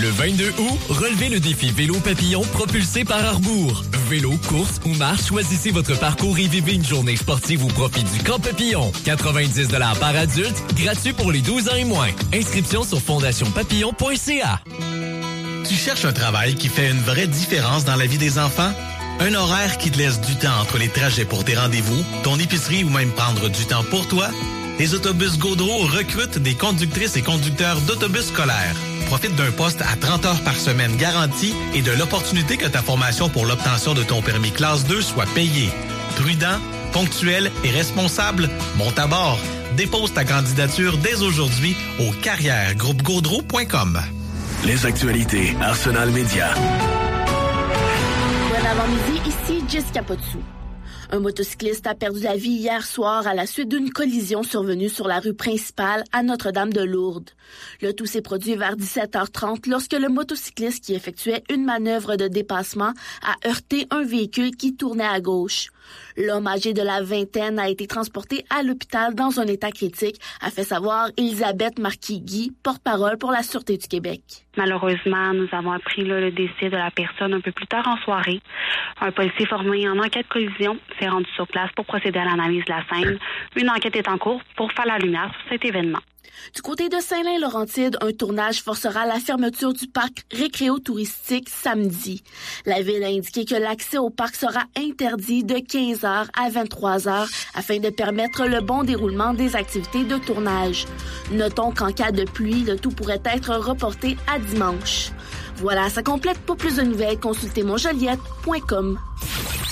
Le 22 août, relevez le défi Vélo Papillon propulsé par Arbour. Vélo, course ou marche, choisissez votre parcours et vivez une journée sportive au profit du Camp Papillon. 90 $ par adulte, gratuit pour les 12 ans et moins. Inscription sur fondationpapillon.ca. Tu cherches un travail qui fait une vraie différence dans la vie des enfants? Un horaire qui te laisse du temps entre les trajets pour tes rendez-vous, ton épicerie ou même prendre du temps pour toi? Les autobus Gaudreau recrutent des conductrices et conducteurs d'autobus scolaires. Profite d'un poste à 30 heures par semaine garanti et de l'opportunité que ta formation pour l'obtention de ton permis classe 2 soit payée. Prudent, ponctuel et responsable, monte à bord. Dépose ta candidature dès aujourd'hui au carrièregroupegaudreau.com. Les actualités Arsenal Média. Bon avant-midi, ici Jessica Potsou. Un motocycliste a perdu la vie hier soir à la suite d'une collision survenue sur la rue principale à Notre-Dame-de-Lourdes. Le tout s'est produit vers 17h30 lorsque le motocycliste qui effectuait une manœuvre de dépassement a heurté un véhicule qui tournait à gauche. L'homme âgé de la vingtaine a été transporté à l'hôpital dans un état critique, a fait savoir Elisabeth Marquis-Guy, porte-parole pour la Sûreté du Québec. Malheureusement, nous avons appris le décès de la personne un peu plus tard en soirée. Un policier formé en enquête collision s'est rendu sur place pour procéder à l'analyse de la scène. Une enquête est en cours pour faire la lumière sur cet événement. Du côté de Saint-Lin-Laurentide, un tournage forcera la fermeture du parc récréo-touristique samedi. La ville a indiqué que l'accès au parc sera interdit de 15h à 23h afin de permettre le bon déroulement des activités de tournage. Notons qu'en cas de pluie, le tout pourrait être reporté à dimanche. Voilà, ça complète. Pour plus de nouvelles, consultez monjoliette.com.